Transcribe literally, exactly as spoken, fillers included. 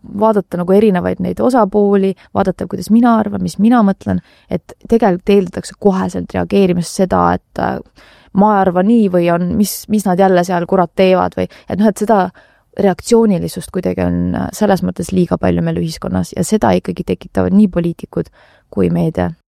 vaadata nagu erinevaid neid osapooli, vaadata, kuidas mina arvan, mis mina mõtlen, et tegelikult eeldatakse koheselt reageerimist seda, et ma arvan nii või on, mis, mis nad jälle seal kurat teevad või, et noh, et seda reaktsioonilisust kuidagi on selles mõttes liiga palju meil ühiskonnas ja seda ikkagi tekitavad nii poliitikud kui meedia.